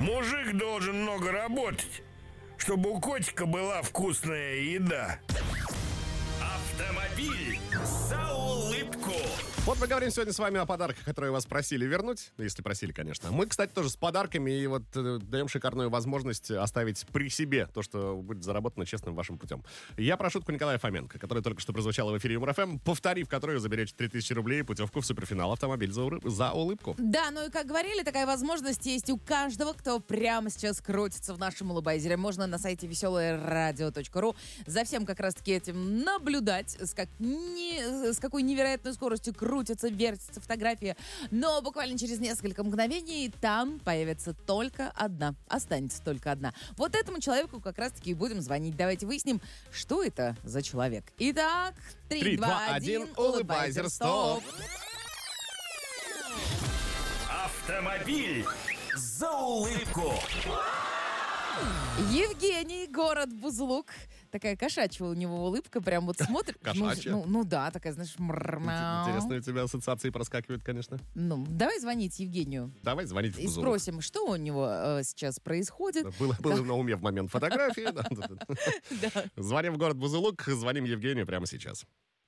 Мужик должен много работать, чтобы у котика была вкусная еда. Автомобиль за улыбку. Вот мы говорим сегодня с вами о подарках, которые вас просили вернуть. Если просили, конечно. Мы, кстати, тоже с подарками. И вот даем шикарную возможность оставить при себе то, что будет заработано честным вашим путем. Я про шутку Николая Фоменко, которая только что прозвучала в эфире Юмор ФМ, повторив которую заберете 3000 рублей путевку в суперфинал «Автомобиль за улыбку». Да, ну и как говорили, такая возможность есть у каждого, кто прямо сейчас крутится в нашем улыбайзере. Можно на сайте веселоерадио.ру за всем как раз-таки этим наблюдать, с какой невероятной скоростью крутятся, вертятся фотографии. Но буквально через несколько мгновений там появится только одна. Останется только одна. Вот этому человеку как раз-таки и будем звонить. Давайте выясним, что это за человек. Итак, 3, 2, 1, улыбайзер, стоп! Автомобиль за улыбку. Евгений, город Бузулук. Такая кошачья у него улыбка, прям вот смотрит. Кошачья? Ну да, такая, знаешь, Интересно, у тебя ассоциации проскакивают, конечно. Ну, давай звонить Евгению. Давай звонить в И Бузулук. спросим, что у него сейчас происходит. Было на уме в момент фотографии. Да. Звоним в город Бузулук, звоним Евгению прямо сейчас.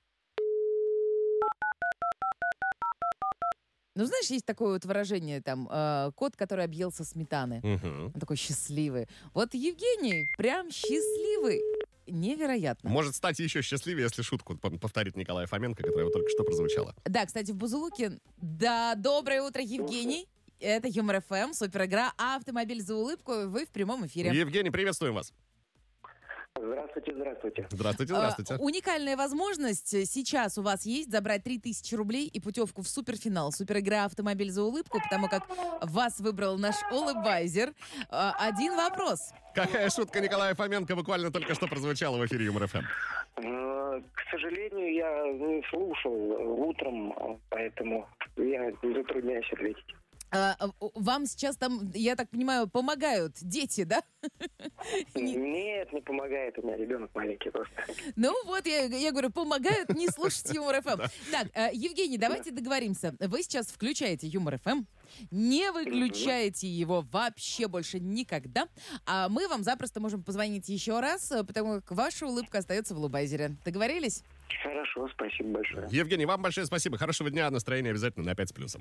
Ну, знаешь, есть такое вот выражение, там, кот, который объелся сметаны. Он такой счастливый. Вот Евгений прям счастливый. Невероятно. Может стать еще счастливее, если шутку повторит Николай Фоменко, которая вот только что прозвучала. Да, кстати, в Бузулуке. Да, доброе утро, Евгений. Это Юмор ФМ, супер игра «Автомобиль за улыбку». Вы в прямом эфире. Евгений, приветствуем вас. Здравствуйте, здравствуйте. Здравствуйте. Уникальная возможность сейчас у вас есть забрать 3000 рублей и путевку в суперфинал. Суперигра «Автомобиль за улыбку», потому как вас выбрал наш улыбайзер. Один вопрос. Какая шутка Николая Фоменко буквально только что прозвучала в эфире Юмор ФМ? К сожалению, я не слушал утром, поэтому я затрудняюсь ответить. Вам сейчас там, я так понимаю, помогают дети, да? Нет, не помогает, у меня ребенок маленький просто. Ну вот, я говорю, помогают не слушать Юмор ФМ. Так, Евгений, давайте договоримся. Вы сейчас включаете Юмор ФМ, не выключаете его вообще больше никогда, а мы вам запросто можем позвонить еще раз, потому как ваша улыбка остается в улыбайзере. Договорились? Хорошо, спасибо большое. Евгений, вам большое спасибо. Хорошего дня, настроение обязательно на 5 с плюсом.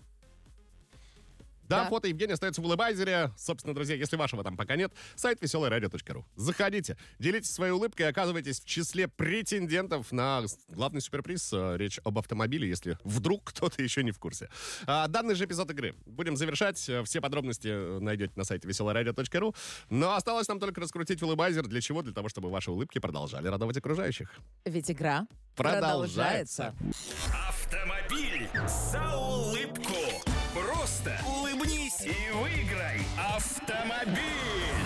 Да, фото Евгения остается в улыбайзере. Собственно, друзья, если вашего там пока нет, сайт веселоерадио.ру. Заходите, делитесь своей улыбкой и оказывайтесь в числе претендентов на главный суперприз. Речь об автомобиле, если вдруг кто-то еще не в курсе. Данный же эпизод игры будем завершать. Все подробности найдете на сайте веселоерадио.ру. Но осталось нам только раскрутить улыбайзер. Для чего? Для того, чтобы ваши улыбки продолжали радовать окружающих. Ведь игра продолжается. Автомобиль за улыбку. Просто улыбнись и выиграй автомобиль.